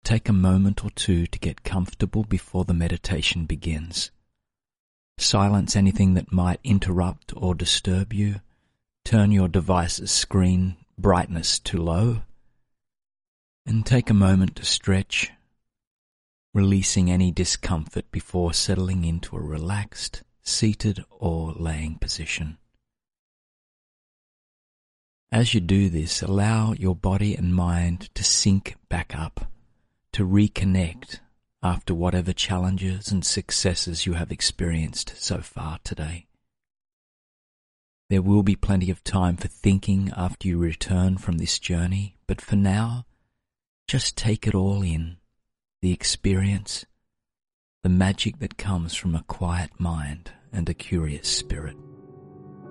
take a moment or two to get comfortable before the meditation begins. Silence anything that might interrupt or disturb you. Turn your device's screen brightness to low. And take a moment to stretch, releasing any discomfort before settling into a relaxed, seated or laying position. As you do this, allow your body and mind to sync back up, to reconnect after whatever challenges and successes you have experienced so far today. There will be plenty of time for thinking after you return from this journey, but for now, just take it all in, the experience, the magic that comes from a quiet mind and a curious spirit.